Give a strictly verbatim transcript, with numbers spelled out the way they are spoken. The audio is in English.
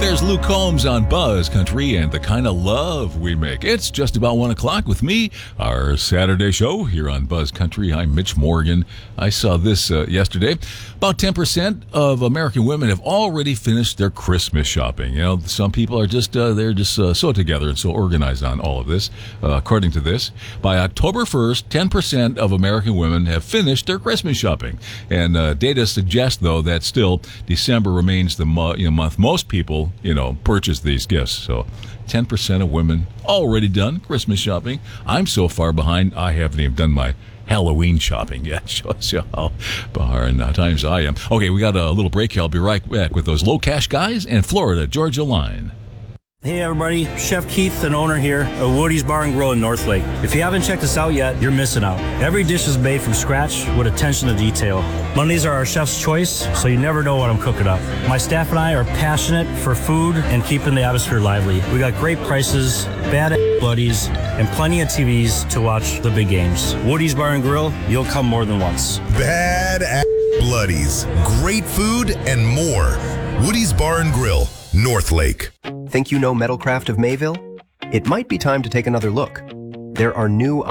There's Luke Combs on Buzz Country and the kind of love we make. It's just about one o'clock with me, our Saturday show here on Buzz Country. I'm Mitch Morgan. I saw this uh, yesterday. About ten percent of American women have already finished their Christmas shopping. You know, some people are just, uh, they're just uh, so together and so organized on all of this. Uh, according to this, by October first, ten percent of American women have finished their Christmas shopping. And uh, data suggests, though, that still December remains the mo- you know, month most people you know, purchase these gifts. So ten percent of women already done Christmas shopping. I'm so far behind, I haven't even done my Halloween shopping yet. Shows you how behind times I am. Okay, we got a little break. I'll be right back with those low cash guys and Florida Georgia Line. Hey everybody, Chef Keith, and owner here at Woody's Bar and Grill in Northlake. If you haven't checked us out yet, you're missing out. Every dish is made from scratch with attention to detail. Mondays are our chef's choice, so you never know what I'm cooking up. My staff and I are passionate for food and keeping the atmosphere lively. We got great prices, bad bloodies, and plenty of T Vs to watch the big games. Woody's Bar and Grill, you'll come more than once. Bad bloodies, great food, and more. Woody's Bar and Grill, Northlake. Think you know Metalcraft of Mayville? It might be time to take another look. There are new